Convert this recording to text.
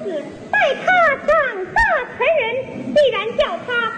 子，待他长大成人，必然叫他